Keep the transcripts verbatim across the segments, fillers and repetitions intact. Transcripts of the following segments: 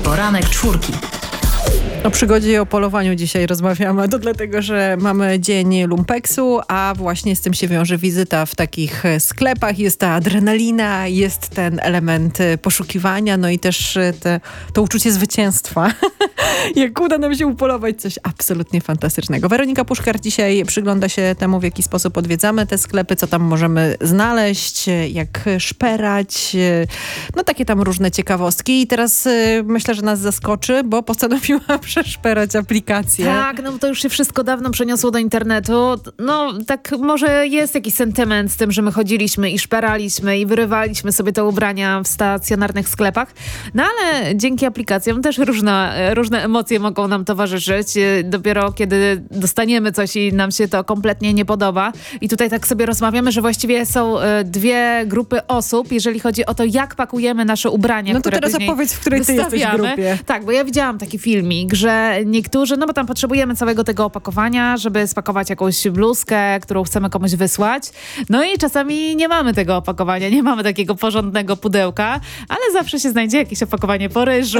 Poranek Czwórki. O przygodzie i o polowaniu dzisiaj rozmawiamy. To dlatego, że mamy dzień lumpeksu, a właśnie z tym się wiąże wizyta w takich sklepach. Jest ta adrenalina, jest ten element poszukiwania, no i też te, to uczucie zwycięstwa. Jak uda nam się upolować coś absolutnie fantastycznego. Weronika Puszkar dzisiaj przygląda się temu, w jaki sposób odwiedzamy te sklepy, co tam możemy znaleźć, jak szperać. No takie tam różne ciekawostki. I teraz myślę, że nas zaskoczy, bo postanowiła przeszperać aplikację. Tak, no to już się wszystko dawno przeniosło do internetu. No tak może jest jakiś sentyment z tym, że my chodziliśmy i szperaliśmy i wyrywaliśmy sobie te ubrania w stacjonarnych sklepach. No ale dzięki aplikacjom też różne, różne emocje mogą nam towarzyszyć. Dopiero kiedy dostaniemy coś i nam się to kompletnie nie podoba. I tutaj tak sobie rozmawiamy, że właściwie są dwie grupy osób, jeżeli chodzi o to, jak pakujemy nasze ubrania, no to które teraz opowiedz, w której ty jesteś grupie. Tak, bo ja widziałam taki filmik, że niektórzy, no bo tam potrzebujemy całego tego opakowania, żeby spakować jakąś bluzkę, którą chcemy komuś wysłać. No i czasami nie mamy tego opakowania, nie mamy takiego porządnego pudełka, ale zawsze się znajdzie jakieś opakowanie po ryżu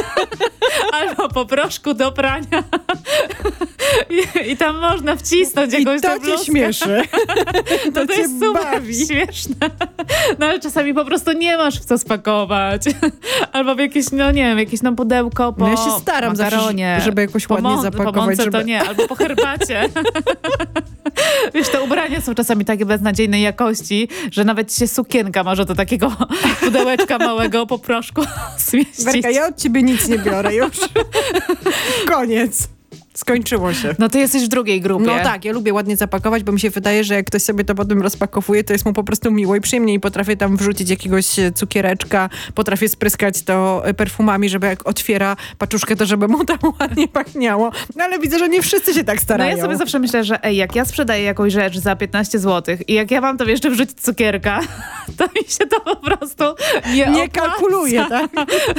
albo po proszku do prania. I, I tam można wcisnąć jakąś I to bluzkę. cię śmieszy. To, to, to cię jest super bawi. śmieszne. No ale czasami po prostu nie masz w co spakować. Albo w jakieś, no nie wiem, jakieś no pudełko po no ja się staram makaronie, zawsze, żeby jakoś po ładnie mon- zapakować. Po mące żeby... to nie, albo po herbacie. Wiesz, te ubrania są czasami takie beznadziejnej jakości, że nawet się sukienka może do takiego pudełeczka małego po proszku zmieścić. Werka, ja od ciebie nic nie biorę już. Koniec. Skończyło się. No ty jesteś w drugiej grupie. No tak, ja lubię ładnie zapakować, bo mi się wydaje, że jak ktoś sobie to potem rozpakowuje, to jest mu po prostu miło i przyjemnie i potrafię tam wrzucić jakiegoś cukiereczka, potrafię spryskać to perfumami, żeby jak otwiera paczuszkę, to żeby mu tam ładnie pachniało. No ale widzę, że nie wszyscy się tak starają. No ja sobie zawsze myślę, że ej, jak ja sprzedaję jakąś rzecz za piętnaście złotych i jak ja mam to jeszcze wrzucić cukierka, to mi się to po prostu nie Nie opłaca. kalkuluje, tak?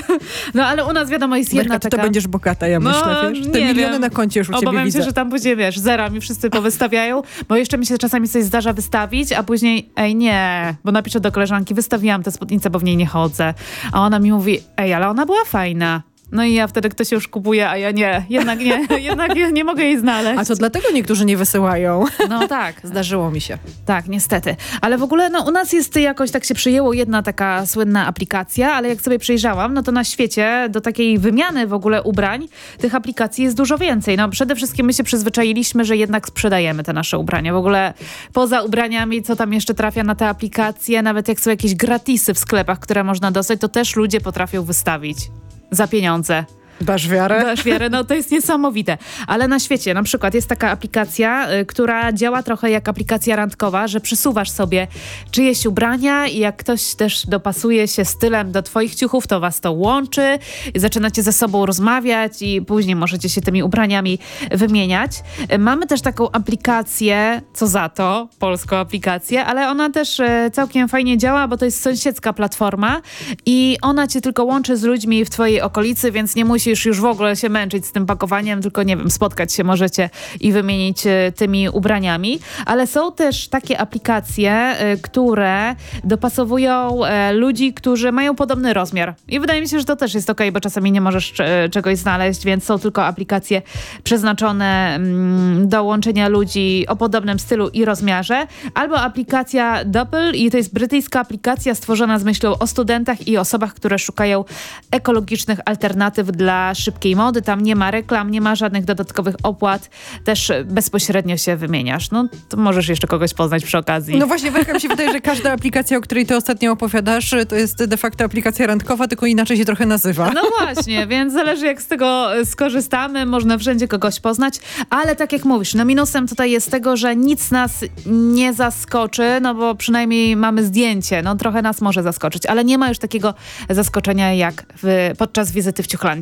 No ale u nas wiadomo jest jedna Werka, ty taka... to będziesz bogata, ja No, myślę, wiesz? Te nie miliony wiem. na koncie już u ciebie Obawiam widzę. się, że tam później, wiesz, zera mi wszyscy powystawiają, bo jeszcze mi się czasami coś zdarza wystawić, a później, ej nie, bo napiszę do koleżanki, wystawiłam tę spódnicę, bo w niej nie chodzę. A ona mi mówi, ej, ale ona była fajna. No i ja wtedy ktoś już kupuje, a ja nie, jednak nie, jednak nie, nie mogę jej znaleźć. A to dlatego niektórzy nie wysyłają. No tak. Zdarzyło mi się. Tak, niestety. Ale w ogóle no, u nas jest jakoś tak się przyjęło jedna taka słynna aplikacja, ale jak sobie przejrzałam, no to na świecie do takiej wymiany w ogóle ubrań tych aplikacji jest dużo więcej. No przede wszystkim my się przyzwyczailiśmy, że jednak sprzedajemy te nasze ubrania. W ogóle poza ubraniami, co tam jeszcze trafia na te aplikacje, nawet jak są jakieś gratisy w sklepach, które można dostać, to też ludzie potrafią wystawić za pieniądze. Dasz wiarę? Dasz wiarę, no to jest niesamowite. Ale na świecie na przykład jest taka aplikacja, y, która działa trochę jak aplikacja randkowa, że przysuwasz sobie czyjeś ubrania i jak ktoś też dopasuje się stylem do twoich ciuchów, to was to łączy, zaczynacie ze sobą rozmawiać i później możecie się tymi ubraniami wymieniać. Y, mamy też taką aplikację, co za to, polską aplikację, ale ona też y, całkiem fajnie działa, bo to jest sąsiedzka platforma i ona cię tylko łączy z ludźmi w twojej okolicy, więc nie musisz już w ogóle się męczyć z tym pakowaniem, tylko nie wiem, spotkać się możecie i wymienić y, tymi ubraniami. Ale są też takie aplikacje, y, które dopasowują y, ludzi, którzy mają podobny rozmiar. I wydaje mi się, że to też jest okej, okay, bo czasami nie możesz y, czegoś znaleźć, więc są tylko aplikacje przeznaczone y, do łączenia ludzi o podobnym stylu i rozmiarze. Albo aplikacja Doppel i to jest brytyjska aplikacja stworzona z myślą o studentach i osobach, które szukają ekologicznych alternatyw dla szybkiej mody. Tam nie ma reklam, nie ma żadnych dodatkowych opłat. Też bezpośrednio się wymieniasz. No, to możesz jeszcze kogoś poznać przy okazji. No właśnie, Werka, mi się wydaje, że każda aplikacja, o której ty ostatnio opowiadasz, to jest de facto aplikacja randkowa, tylko inaczej się trochę nazywa. No właśnie, więc zależy jak z tego skorzystamy. Można wszędzie kogoś poznać. Ale tak jak mówisz, no minusem tutaj jest tego, że nic nas nie zaskoczy, no bo przynajmniej mamy zdjęcie. No trochę nas może zaskoczyć, ale nie ma już takiego zaskoczenia jak w, podczas wizyty w Ciuchlandii.